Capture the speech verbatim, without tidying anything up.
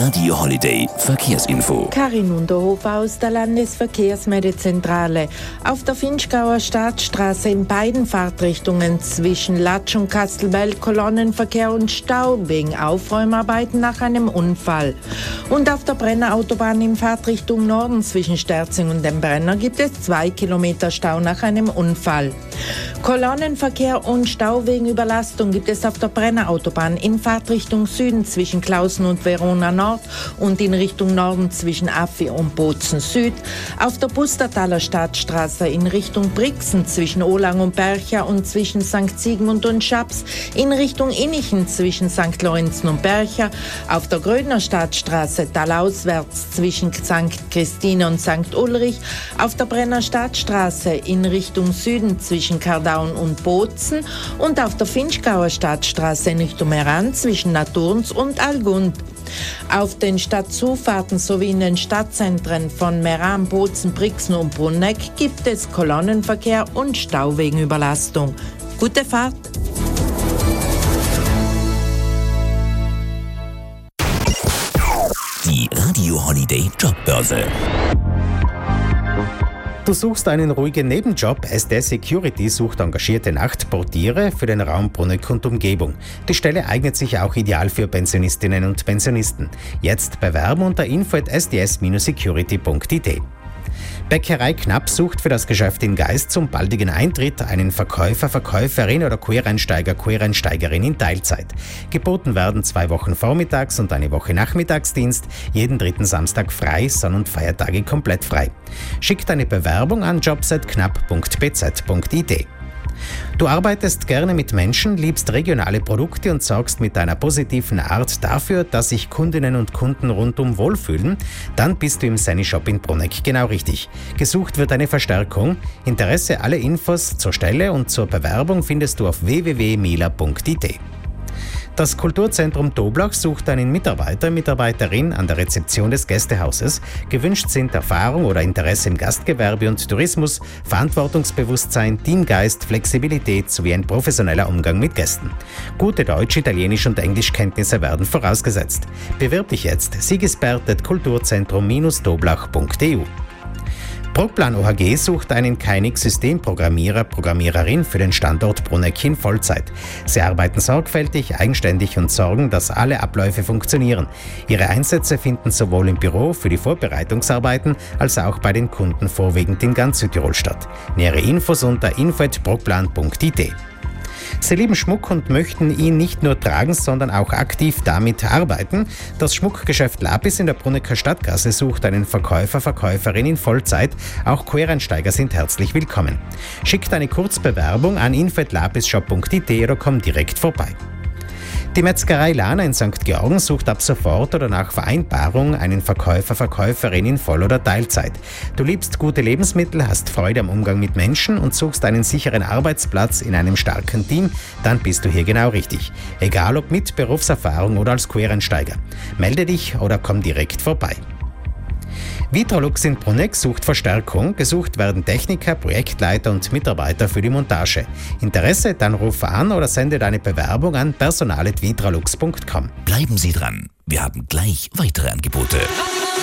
Radio Holiday Verkehrsinfo. Karin Unterhofer aus der Landesverkehrsmeldezentrale. Auf der Vinschgauer Staatsstraße in beiden Fahrtrichtungen zwischen Latsch und Kastelbell Kolonnenverkehr und Stau wegen Aufräumarbeiten nach einem Unfall. Und auf der Brenner Autobahn in Fahrtrichtung Norden zwischen Sterzing und dem Brenner gibt es zwei Kilometer Stau nach einem Unfall. Kolonnenverkehr und Stau wegen Überlastung gibt es auf der Brenner Autobahn in Fahrtrichtung Süden zwischen Klausen und Verona Nord und in Richtung Norden zwischen Affi und Bozen Süd, auf der Pustertaler Stadtstraße in Richtung Brixen zwischen Olang und Bercha und zwischen Sankt Sigmund und Schaps, in Richtung Innichen zwischen Sankt Lorenzen und Bercha, auf der Grödner Stadtstraße talauswärts zwischen Sankt Christine und Sankt Ulrich, auf der Brenner Stadtstraße in Richtung Süden zwischen Kardaun und Bozen und auf der Vinschgauer Stadtstraße in Richtung Meran zwischen Naturns und Algund. Auf den Stadtzufahrten sowie in den Stadtzentren von Meran, Bozen, Brixen und Brunneck gibt es Kolonnenverkehr und Stau wegen Überlastung. Gute Fahrt! Die Radio Holiday Jobbörse. Du suchst einen ruhigen Nebenjob? S D Security sucht engagierte Nachtportiere für den Raum Brunneck und Umgebung. Die Stelle eignet sich auch ideal für Pensionistinnen und Pensionisten. Jetzt bewerben unter info at s d s dash security punkt i t. Bäckerei Knapp sucht für das Geschäft in Geist zum baldigen Eintritt einen Verkäufer, Verkäuferin oder Quereinsteiger, Quereinsteigerin in Teilzeit. Geboten werden zwei Wochen Vormittags- und eine Woche Nachmittagsdienst, jeden dritten Samstag frei, Sonn- und Feiertage komplett frei. Schickt eine Bewerbung an jobs at knapp punkt b z punkt i t. Du arbeitest gerne mit Menschen, liebst regionale Produkte und sorgst mit deiner positiven Art dafür, dass sich Kundinnen und Kunden rundum wohlfühlen? Dann bist du im Seni Shop in Brunneck genau richtig. Gesucht wird eine Verstärkung. Interesse, alle Infos zur Stelle und zur Bewerbung findest du auf w w w punkt mila punkt i t. Das Kulturzentrum Toblach sucht einen Mitarbeiter, Mitarbeiterin an der Rezeption des Gästehauses. Gewünscht sind Erfahrung oder Interesse im Gastgewerbe und Tourismus, Verantwortungsbewusstsein, Teamgeist, Flexibilität sowie ein professioneller Umgang mit Gästen. Gute Deutsch-, Italienisch- und Englischkenntnisse werden vorausgesetzt. Bewirb dich jetzt. sigisbert at kulturzentrum dash toblach punkt e u. Procplan O H G sucht einen Keinix-Systemprogrammierer, Programmiererin für den Standort Brunneck in Vollzeit. Sie arbeiten sorgfältig, eigenständig und sorgen, dass alle Abläufe funktionieren. Ihre Einsätze finden sowohl im Büro für die Vorbereitungsarbeiten als auch bei den Kunden vorwiegend in ganz Südtirol statt. Nähere Infos unter info at procplan punkt i t. Sie lieben Schmuck und möchten ihn nicht nur tragen, sondern auch aktiv damit arbeiten. Das Schmuckgeschäft Lapis in der Brunnecker Stadtgasse sucht einen Verkäufer, Verkäuferin in Vollzeit. Auch Quereinsteiger sind herzlich willkommen. Schickt eine Kurzbewerbung an info at lapis shop punkt i t oder kommt direkt vorbei. Die Metzgerei Lana in Sankt Georgen sucht ab sofort oder nach Vereinbarung einen Verkäufer, Verkäuferin in Voll- oder Teilzeit. Du liebst gute Lebensmittel, hast Freude am Umgang mit Menschen und suchst einen sicheren Arbeitsplatz in einem starken Team, dann bist du hier genau richtig. Egal ob mit Berufserfahrung oder als Quereinsteiger. Melde dich oder komm direkt vorbei. Vitrolux in Brunneck sucht Verstärkung. Gesucht werden Techniker, Projektleiter und Mitarbeiter für die Montage. Interesse? Dann rufe an oder sende deine Bewerbung an personal at vitrolux punkt com. Bleiben Sie dran. Wir haben gleich weitere Angebote.